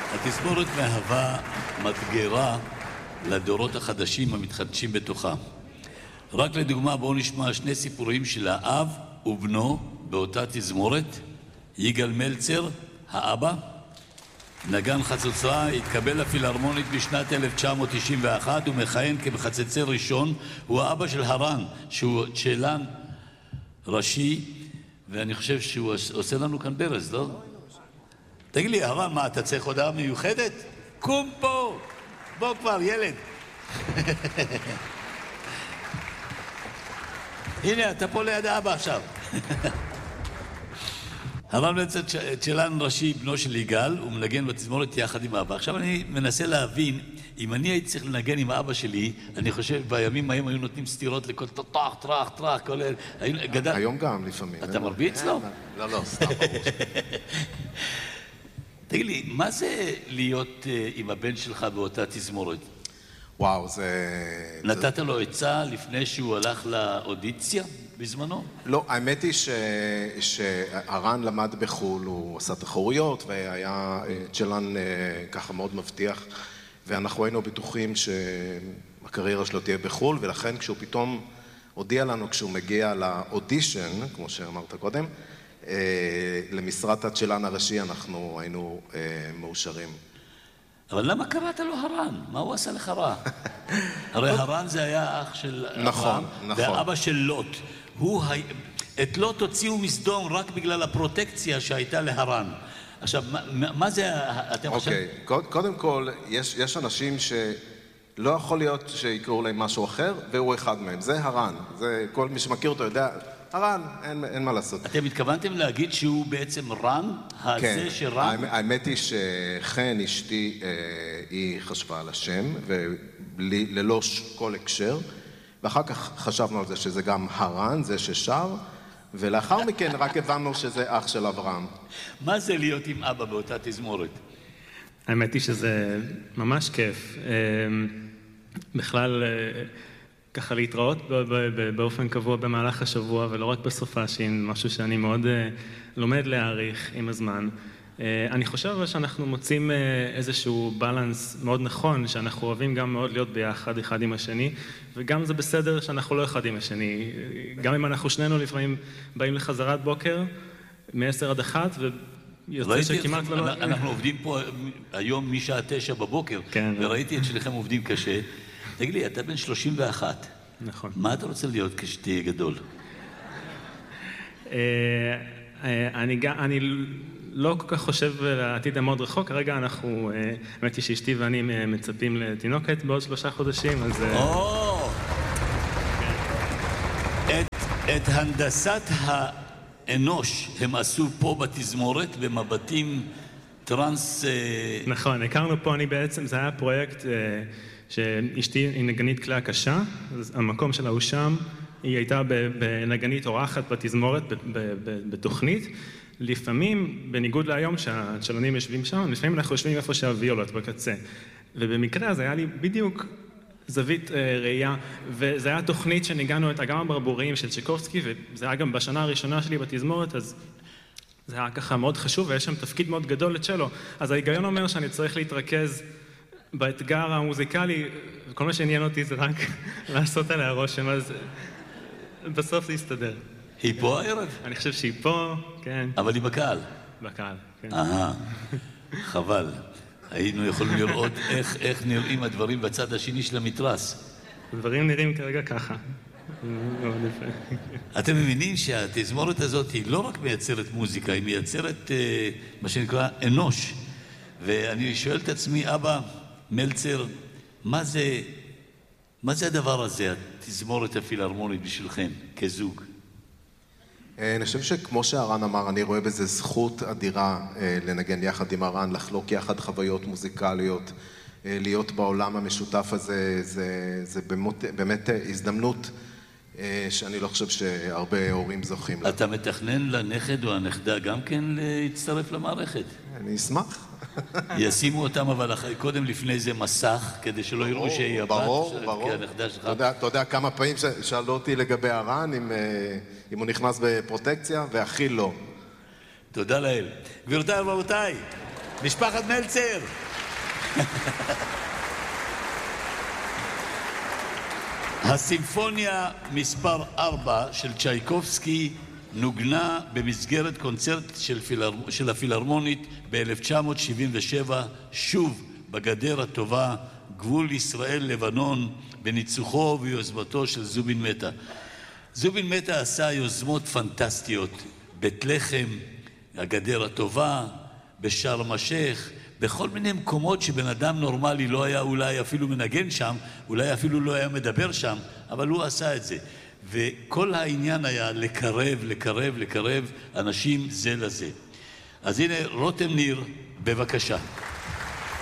התזמורת מהווה מדגרה לדורות החדשים המתחדשים בתוכה. רק לדוגמה, בואו נשמע שני סיפורים של האב ובנו באותה תזמורת. יגאל מלצר, האבא, נגן חצוצרה, התקבל לפילהרמונית בשנת 1991 ומכהן כמחצצר ראשון. הוא האבא של הרן, שהוא צ'לן ראשי, ואני חושב שהוא עושה לנו כאן ברז, לא? תגיד לי, הרן, מה, אתה צריך הודעה מיוחדת? קום פה! בוא כבר, ילד. הנה, אתה פה ליד האבא עכשיו. הרן מלצר צ'לן ראשי, בנו של יגאל, הוא מנגן בתזמורת יחד עם האבא. עכשיו אני מנסה להבין, אם אני הייתי צריך לנגן עם האבא שלי, אני חושב בימים ההם היו נותנים סתירות לכל טרח, טרח, טרח, כל אלה. היום גם לפעמים. אתה מרביץ לו? לא, סתם. תגיד לי, מה זה להיות עם הבן שלך באותה תזמורת? וואו, זה... נתת לו עצה לפני שהוא הלך לאודיציה בזמנו? לא, האמת היא שהרן למד בחול, הוא עשה תחרויות והיה צ'לן ככה מאוד מבטיח, ואנחנו היינו בטוחים שהקריירה שלו תהיה בחול, ולכן כשהוא פתאום הודיע לנו כשהוא מגיע לאודישן, כמו שאמרת קודם, למשרת הצ'לן הראשי אנחנו היינו מאושרים. אבל למה קראת לו הרן? מה הוא עשה לך רע? הרי הרן זה היה אח של אברהם, ואבא של לוט. את לוט הוציאו מסדום רק בגלל הפרוטקציה שהייתה להרן. עכשיו, מה זה, אתם חושבים? אוקיי, קודם כל, יש אנשים שלא יכול להיות שיקראו להם משהו אחר, והוא אחד מהם. זה הרן. זה כל מי שמכיר אותו יודע, הרן, אין מה לעשות. אתם התכוונתם להגיד שהוא בעצם רן? כן, הזה שרן? האמת היא שחן אשתי, היא חשבה על השם, וללא כל הקשר, ואחר כך חשבנו על זה שזה גם הרן, זה ששר, ולאחר מכן רק הבנו שזה אח של אברהם. מה זה להיות עם אבא באותה תזמורת? האמת היא שזה ממש כיף. בכלל, ככה להתראות באופן קבוע במהלך השבוע, ולא רק בסופ"שים, משהו שאני מאוד לומד להעריך עם הזמן. אני חושב שאנחנו מוצאים איזשהו בלנס מאוד נכון, שאנחנו אוהבים גם מאוד להיות ביחד אחד עם השני, וגם זה בסדר שאנחנו לא אחד עם השני. גם אם אנחנו שנינו לפעמים באים לחזרת בוקר, מ-10 עד 1, ויוצא שכמעט לא... אנחנו עובדים פה היום משעה 9 בבוקר, וראיתי את שלכם עובדים קשה. תגיד לי, אתה בן 31. נכון. מה אתה רוצה להיות כשתהיה גדול? אני לא כל כך חושב לעתיד המאוד רחוק. כרגע אנחנו, האמת היא שאשתי ואני מצפים לתינוקת בעוד 3 חודשים, אז... את הנדסת האנוש הם עשו פה בתזמורת, במבטים טרנס... נכון, הכרנו פה, אני בעצם, זה היה פרויקט שאשתי היא נגנית כלי הקשה, המקום שלה הוא שם, היא הייתה בנגנית אורחת בתזמורת, בתוכנית, לפעמים, בניגוד להיום שהצ'לנים יושבים שם, לפעמים אנחנו יושבים איפה שהוויולות בקצה. ובמקרה הזה היה לי בדיוק זווית ראייה, וזה היה תוכנית שניגענו את אגם הברבוריים של צ'יקובסקי, וזה היה גם בשנה הראשונה שלי בתזמורת, אז זה היה ככה מאוד חשוב, ויש שם תפקיד מאוד גדול לצ'לו. אז ההיגיון אומר שאני צריך להתרכז באתגר המוזיקלי, וכל מה שעניין אותי זה רק לעשות עליה רושם, אז בסוף זה יסתדר. היא פה הערב? אני חושב שהיא פה, כן. אבל היא בקהל? בקהל, כן. חבל. היינו יכולים לראות איך נראים הדברים בצד השני של המתרס. הדברים נראים כרגע ככה. אתם מבינים שהתזמורת הזאת היא לא רק מייצרת מוזיקה, היא מייצרת מה שנקרא אנוש. ואני שואל את עצמי, אבא מלצר, מה זה הדבר הזה, התזמורת הפילהרמונית בשבילכם, כזוג? אני חושב שכמו שהרן אמר, אני רואה בזה זכות אדירה לנגן יחד עם הרן, לחלוק יחד חוויות מוזיקליות, להיות בעולם המשותף הזה, זה באמת הזדמנות שאני לא חושב שהרבה הורים זוכים לה. אתה מתכנן לנכד או הנכדה גם כן להצטרף למערכת? אני אשמח. ישימו אותם אבל קודם לפני זה מסך, כדי שלא יראו שהיא הבת, ברור. אתה יודע כמה פעמים שאלו אותי לגבי הרן, אם הוא נכנס בפרוטקציה, והכי לא. תודה לאל. גבירותיי ורבותיי, משפחת מלצר. הסימפוניה מספר 4 של צ'ייקובסקי נוגנה במסגרת קונצרט של הפילהרמונית ב-1977, שוב בגדר הטובה, גבול ישראל-לבנון, בניצוחו ויוזמתו של זובין מטה. זובין מטה עשה יוזמות פנטסטיות, בית לחם, הגדר הטובה, בשארם א-שייח, בכל מיני מקומות שבן אדם נורמלי לא היה אולי אפילו מנגן שם, אולי אפילו לא היה מדבר שם, אבל הוא עשה את זה. וכל העניין היה לקרב אנשים זה לזה. אז הנה רותם ניר, בבקשה.